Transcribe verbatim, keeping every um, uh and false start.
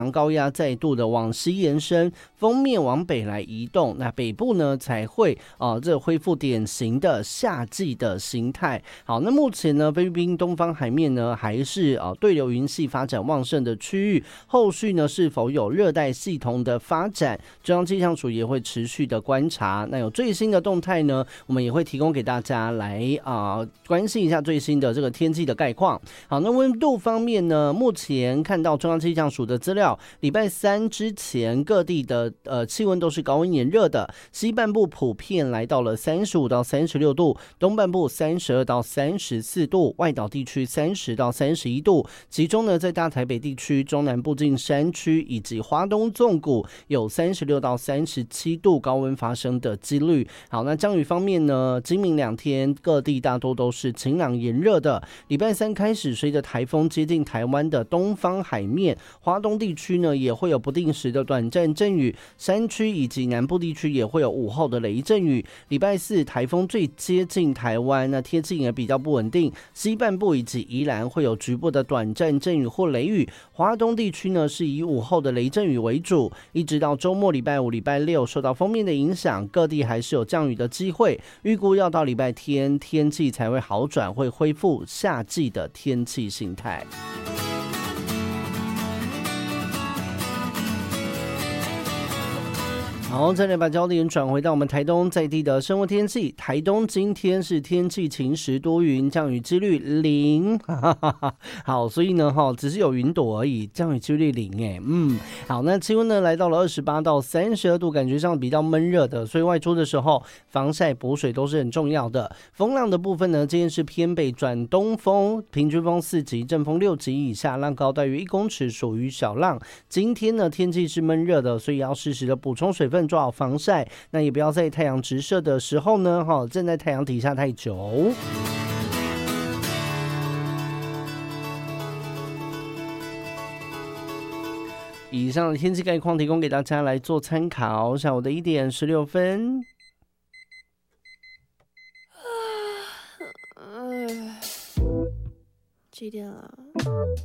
高压再度的往西延伸，锋面往北来移动，那北部呢才会啊、呃、这恢复典型的夏季的形态。好，那目前呢菲律宾东方海面呢还是啊、呃、对流云系发展旺盛的区域，后续呢是否有热带系统的发展，中央气象署也会持续的观察。那有最新的动态呢，我们也会提供给大家来啊、呃、关心一下最新的这个天气的概况。好，那温度方面呢，目前看到中央气象署的资料，礼拜三之前各地的呃气温都是高温炎热的，西半部普遍来到了三十五到三十六度，东半部三十二到三十四度，外岛地区三十到三十一度，其中呢在大台北地区、中南部近山区以及花东纵谷有三十六到三十七度高温发生的几率。好，那降雨方面呢，今明两天各地大多都是晴朗炎热的，礼拜三开始随着台风接近台湾的东方海面，花东地区呢也会有不定时的短暂阵雨，山区以及南部地区也会有午后的雷阵雨。礼拜四台风最接近台湾，那天气也比较不稳定，西半部以及宜兰会有局部的短暂阵雨或雷雨，华东地区呢是以午后的雷阵雨为主，一直到周末礼拜五、礼拜六受到锋面的影响，各地还是有降雨的机会，预估要到礼拜天天气才会好转，会恢复夏季的天气形态。好，再来把焦点转回到我们台东在地的生活天气。台东今天是天气晴时多云，降雨几率零。好，所以呢，哈，只是有云朵而已，降雨几率零。哎，嗯，好，那气温呢来到了二十八到三十二度，感觉上比较闷热的，所以外出的时候防晒补水都是很重要的。风浪的部分呢，今天是偏北转东风，平均风四级，阵风六级以下，浪高大约一公尺，属于小浪。今天呢天气是闷热的，所以要适时的补充水分，做好防晒，那也不要在太阳直射的时候呢，站在太阳底下太久。以上的天气概况提供给大家来做参考。下午的一点十六分。 几点了？